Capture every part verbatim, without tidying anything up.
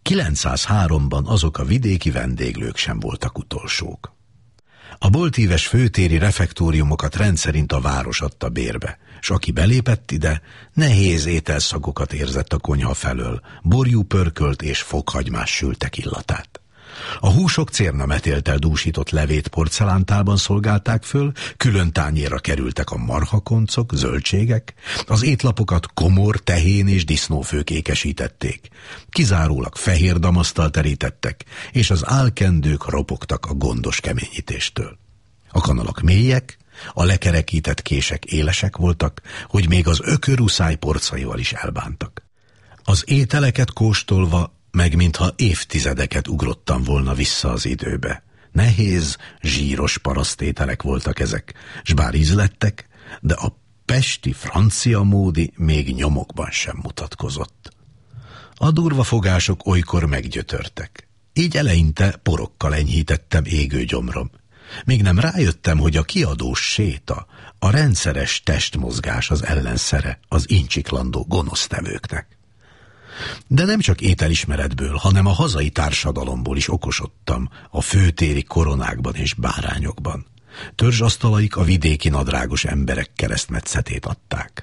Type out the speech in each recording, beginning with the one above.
kilencszázháromban azok a vidéki vendéglők sem voltak utolsók. A boltíves főtéri refektóriumokat rendszerint a város adta bérbe, s aki belépett ide, nehéz ételszagokat érzett a konyha felől, borjú pörkölt és fokhagymás sültek illatát. A húsok cérnametéltel dúsított levét porcelántálban szolgálták föl, külön tányérra kerültek a marhakoncok, zöldségek, az étlapokat komor, tehén és disznófők ékesítették, kizárólag fehér damasztal terítettek, és az álkendők ropogtak a gondos keményítéstől. A kanalak mélyek, a lekerekített kések élesek voltak, hogy még az ökörúszály porcaival is elbántak. Az ételeket kóstolva meg mintha évtizedeket ugrottam volna vissza az időbe. Nehéz, zsíros parasztételek voltak ezek, s bár ízlettek, de a pesti francia módi még nyomokban sem mutatkozott. A durva fogások olykor meggyötörtek. Így eleinte porokkal enyhítettem égő gyomrom. Még nem rájöttem, hogy a kiadós séta, a rendszeres testmozgás az ellenszere az incsiklandó gonosztevőknek. De nem csak ételismeretből, hanem a hazai társadalomból is okosodtam a főtéri koronákban és bárányokban. Törzsasztalaik a vidéki nadrágos emberek keresztmetszetét adták.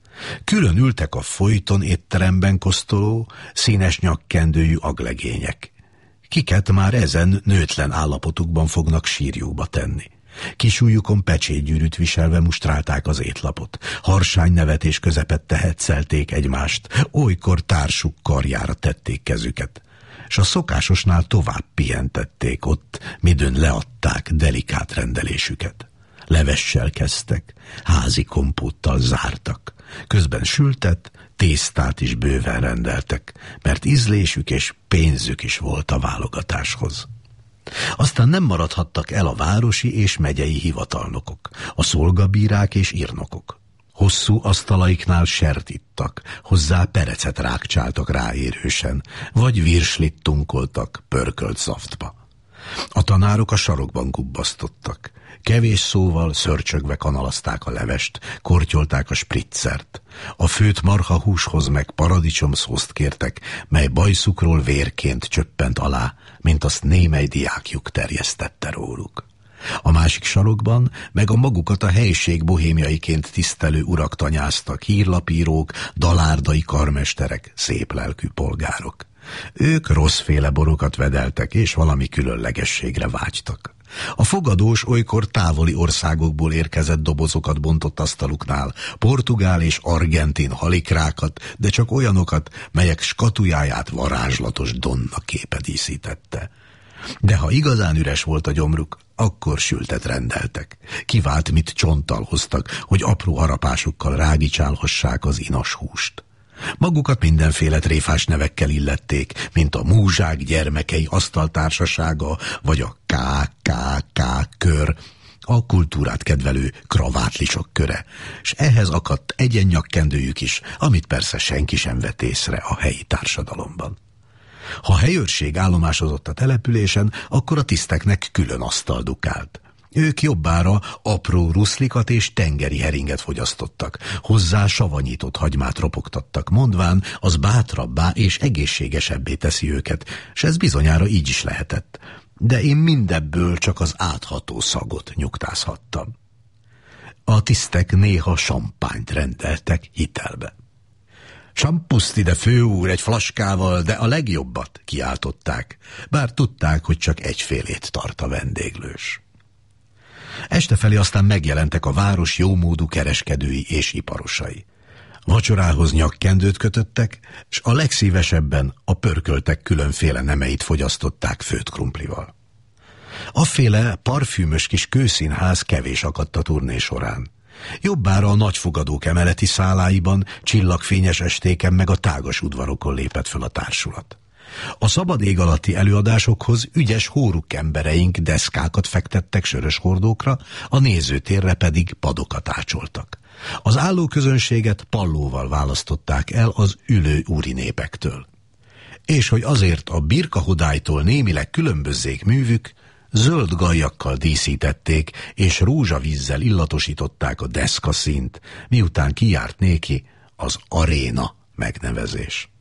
Külön ültek a folyton étteremben kosztoló, színes nyakkendőjű aglegények, kiket már ezen nőtlen állapotukban fognak sírjukba tenni. Kisújjukon pecsétgyűrűt viselve mustrálták az étlapot, harsány nevetés közepette hetszelték egymást, olykor társuk karjára tették kezüket, s a szokásosnál tovább pihentették ott, midőn leadták delikát rendelésüket. Levessel kezdtek, házi kompóttal zártak, közben sültet, tésztát is bőven rendeltek, mert ízlésük és pénzük is volt a válogatáshoz. Aztán nem maradhattak el a városi és megyei hivatalnokok, a szolgabírák és írnokok. Hosszú asztalaiknál sert ittak, hozzá perecet rákcsáltak ráérősen, vagy virslit tunkoltak pörkölt szaftba. A tanárok a sarokban gubbasztottak, kevés szóval szörcsögve kanalazták a levest, kortyolták a spritzert. A főt marhahúshoz meg paradicsomszószt kértek, mely bajszukról vérként csöppent alá, mint azt némely diákjuk terjesztette róluk. A másik sarokban meg a magukat a helység bohémiaiként tisztelő urak tanyáztak, hírlapírók, dalárdai karmesterek, széplelkű polgárok. Ők rosszféle borokat vedeltek, és valami különlegességre vágytak. A fogadós olykor távoli országokból érkezett dobozokat bontott asztaluknál, portugál és argentin halikrákat, de csak olyanokat, melyek skatujáját varázslatos donna képe díszítette. De ha igazán üres volt a gyomruk, akkor sültet rendeltek. Kivált mit csonttal hoztak, hogy apró harapásukkal rágicsálhassák az inas húst. Magukat mindenféle tréfás nevekkel illették, mint a múzsák gyermekei asztaltársasága, vagy a ká ká ká kör, a kultúrát kedvelő kravátlisok köre, s ehhez akadt egyennyakkendőjük is, amit persze senki sem vett észre a helyi társadalomban. Ha helyőrség állomásozott a településen, akkor a tiszteknek külön asztal dukált. Ők jobbára apró ruszlikat és tengeri heringet fogyasztottak, hozzá savanyított hagymát ropogtattak, mondván az bátrabbá és egészségesebbé teszi őket, s ez bizonyára így is lehetett. De én mindebből csak az átható szagot nyugtázhattam. A tisztek néha sampányt rendeltek hitelbe. Sampuszt ide, főúr, egy flaskával, de a legjobbat, kiáltották, bár tudták, hogy csak egyfélét tart a vendéglős. Estefelé aztán megjelentek a város jómódú kereskedői és iparosai. Vacsorához nyakkendőt kötöttek, s a legszívesebben a pörköltek különféle nemeit fogyasztották főtt krumplival. Afféle parfümös kis kőszínház kevés akadt a turné során. Jobbára a nagyfogadók emeleti száláiban, csillagfényes estéken meg a tágas udvarokon lépett föl a társulat. A szabad ég alatti előadásokhoz ügyes hóruk embereink deszkákat fektettek sörös hordókra, a nézőtérre pedig padokat ácsoltak. Az állóközönséget pallóval választották el az ülő úri népektől. És hogy azért a birkahodálytól némileg különbözzék művük, zöld gajjakkal díszítették, és rózsavízzel illatosították a deszkaszínt, miután kijárt néki az aréna megnevezés.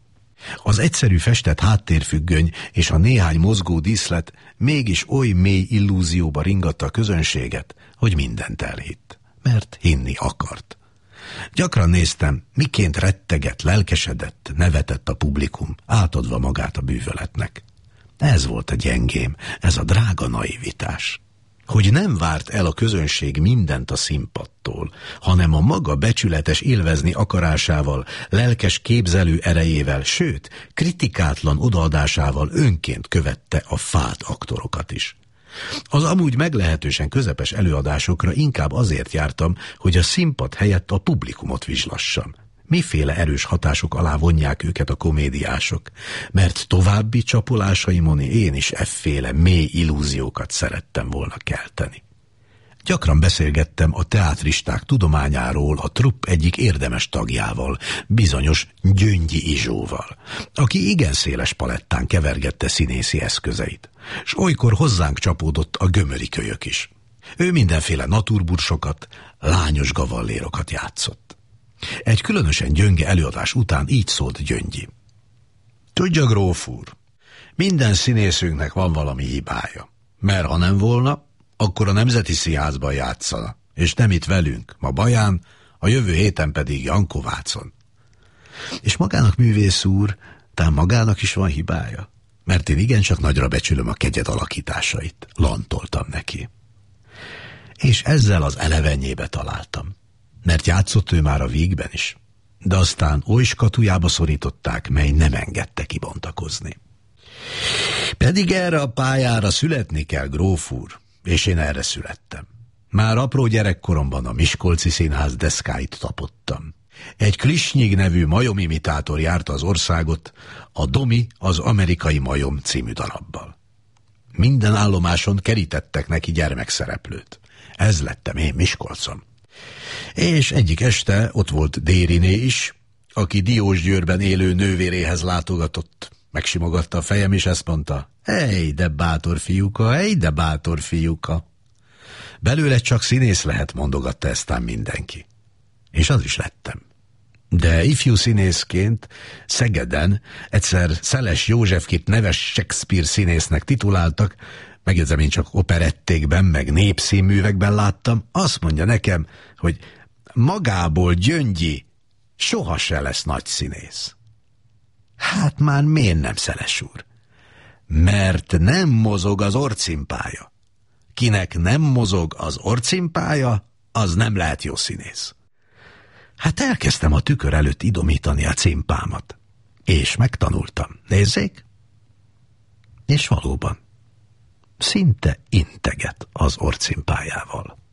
Az egyszerű festett háttérfüggöny és a néhány mozgó díszlet mégis oly mély illúzióba ringatta a közönséget, hogy mindent elhitt, mert hinni akart. Gyakran néztem, miként rettegett, lelkesedett, nevetett a publikum, átadva magát a bűvöletnek. Ez volt a gyengém, ez a drága naivitás. Hogy nem várt el a közönség mindent a színpadtól, hanem a maga becsületes élvezni akarásával, lelkes képzelő erejével, sőt, kritikátlan odaadásával önként követte a fád aktorokat is. Az amúgy meglehetősen közepes előadásokra inkább azért jártam, hogy a színpad helyett a publikumot vizslassam. Miféle erős hatások alá vonják őket a komédiások, mert további csapolásaimon én is efféle mély illúziókat szerettem volna kelteni. Gyakran beszélgettem a teátristák tudományáról a trupp egyik érdemes tagjával, bizonyos Gyöngyi Izsóval, aki igen széles palettán kevergette színészi eszközeit, s olykor hozzánk csapódott a gömöri kölyök is. Ő mindenféle naturbursokat, lányos gavallérokat játszott. Egy különösen gyönge előadás után így szólt Gyöngyi. Tudja, gróf úr, minden színészünknek van valami hibája, mert ha nem volna, akkor a Nemzeti Színházban játszana, és nem itt velünk, ma Baján, a jövő héten pedig Jankovácon. És magának, művész úr, talán magának is van hibája, mert én igencsak nagyra becsülöm a kegyed alakításait, lantoltam neki. És ezzel az elevenjébe találtam, mert játszott ő már a Vígben is, de aztán oly skatujába szorították, mely nem engedte kibontakozni. Pedig erre a pályára születni kell, gróf úr, és én erre születtem. Már apró gyerekkoromban a Miskolci Színház deszkáit tapottam. Egy Klisnyig nevű majomimitátor járta az országot a Domi az amerikai majom című darabbal. Minden állomáson kerítettek neki gyermekszereplőt. Ez lettem én Miskolcon. És egyik este ott volt Dériné is, aki Diósgyőrben élő nővéréhez látogatott. Megsimogatta a fejem, és ezt mondta: Ej, de bátor fiúka, ej, de bátor fiúka. Belőle csak színész lehet, mondogatta eztán mindenki. És az is lettem. De ifjú színészként Szegeden egyszer Szeles Józsefkit neves Shakespeare színésznek tituláltak, megjegyzem, én csak operettékben, meg népszínművekben láttam, azt mondja nekem, hogy magából Gyöngyi soha se lesz nagy színész. Hát már miért nem, Szeles úr? Mert nem mozog az orcimpája. Kinek nem mozog az orcimpája, az nem lehet jó színész. Hát elkezdtem a tükör előtt idomítani a cimpámat. És megtanultam. Nézzék! És valóban szinte integet az orcimpájával.